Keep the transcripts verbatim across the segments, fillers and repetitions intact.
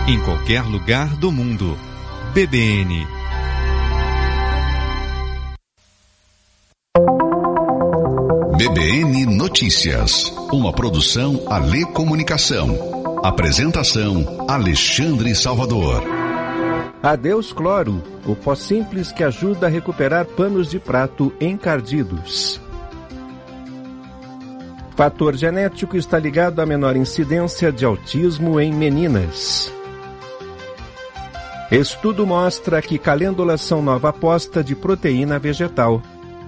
em qualquer lugar do mundo. B B N. B B N Notícias, uma produção Alê Comunicação. Apresentação Alexandre Salvador. Adeus cloro, o pó simples que ajuda a recuperar panos de prato encardidos. Fator genético está ligado à menor incidência de autismo em meninas. Estudo mostra que calêndulas são nova aposta de proteína vegetal.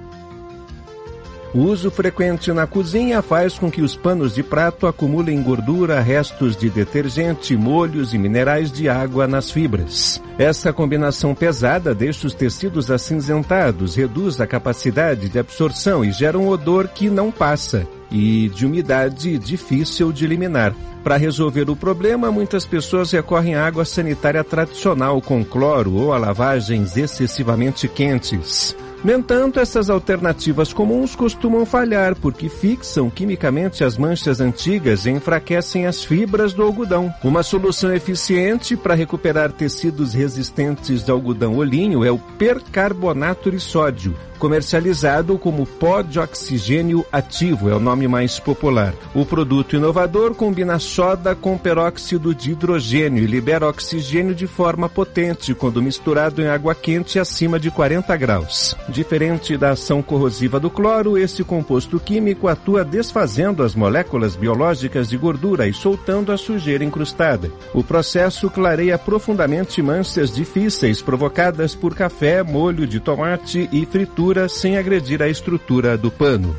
O uso frequente na cozinha faz com que os panos de prato acumulem gordura, restos de detergente, molhos e minerais de água nas fibras. Essa combinação pesada deixa os tecidos acinzentados, reduz a capacidade de absorção e gera um odor que não passa e de umidade difícil de eliminar. Para resolver o problema, muitas pessoas recorrem à água sanitária tradicional com cloro ou a lavagens excessivamente quentes. No entanto, essas alternativas comuns costumam falhar porque fixam quimicamente as manchas antigas e enfraquecem as fibras do algodão. Uma solução eficiente para recuperar tecidos resistentes de algodão ou linho é o percarbonato de sódio, comercializado como pó de oxigênio ativo, é o nome mais popular. O produto inovador combina soda com peróxido de hidrogênio e libera oxigênio de forma potente quando misturado em água quente acima de quarenta graus. Diferente da ação corrosiva do cloro, esse composto químico atua desfazendo as moléculas biológicas de gordura e soltando a sujeira incrustada. O processo clareia profundamente manchas difíceis provocadas por café, molho de tomate e fritura sem agredir a estrutura do pano.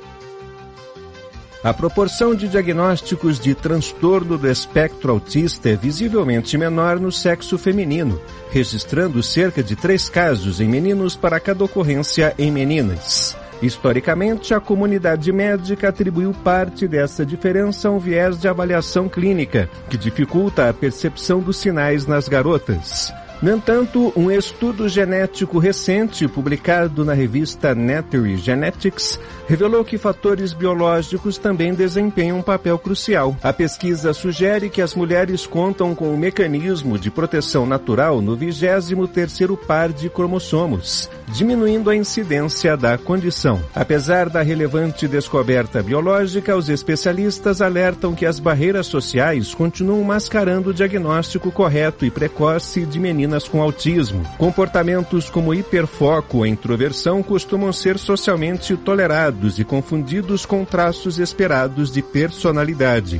A proporção de diagnósticos de transtorno do espectro autista é visivelmente menor no sexo feminino, registrando cerca de três casos em meninos para cada ocorrência em meninas. Historicamente, a comunidade médica atribuiu parte dessa diferença a um viés de avaliação clínica, que dificulta a percepção dos sinais nas garotas. No entanto, um estudo genético recente, publicado na revista Nature Genetics, revelou que fatores biológicos também desempenham um papel crucial. A pesquisa sugere que as mulheres contam com um mecanismo de proteção natural no vigésimo terceiro par de cromossomos, diminuindo a incidência da condição. Apesar da relevante descoberta biológica, os especialistas alertam que as barreiras sociais continuam mascarando o diagnóstico correto e precoce de meninas com autismo. Comportamentos como hiperfoco ou introversão costumam ser socialmente tolerados e confundidos com traços esperados de personalidade.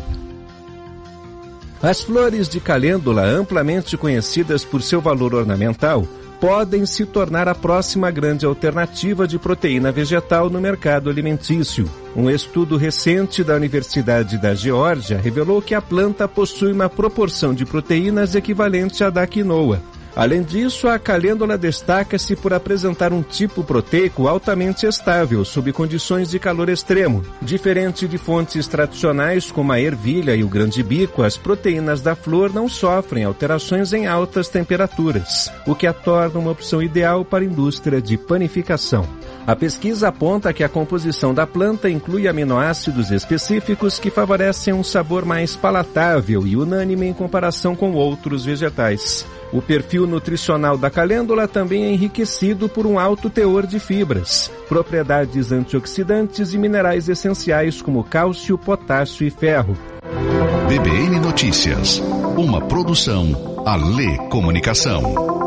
As flores de calêndula, amplamente conhecidas por seu valor ornamental, podem se tornar a próxima grande alternativa de proteína vegetal no mercado alimentício. Um estudo recente da Universidade da Geórgia revelou que a planta possui uma proporção de proteínas equivalente à da quinoa. Além disso, a calêndula destaca-se por apresentar um tipo proteico altamente estável sob condições de calor extremo. Diferente de fontes tradicionais como a ervilha e o grande-bico, as proteínas da flor não sofrem alterações em altas temperaturas, o que a torna uma opção ideal para a indústria de panificação. A pesquisa aponta que a composição da planta inclui aminoácidos específicos que favorecem um sabor mais palatável e unânime em comparação com outros vegetais. O perfil nutricional da calêndula também é enriquecido por um alto teor de fibras, propriedades antioxidantes e minerais essenciais como cálcio, potássio e ferro. B B N Notícias, uma produção Alê Comunicação.